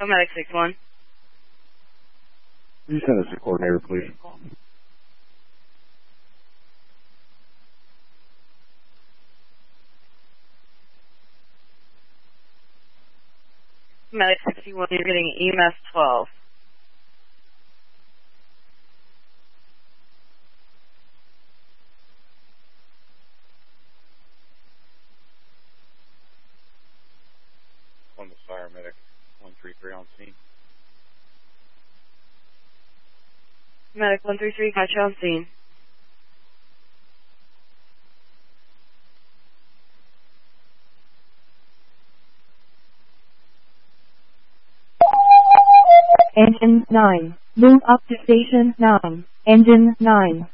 Medic 61. Can you send us a coordinator, please? Medic 61, you're getting EMS 12. On the fire medic 133 on scene. Medic 133, got you on scene. Engine 9. Move up to Station 9. Engine 9.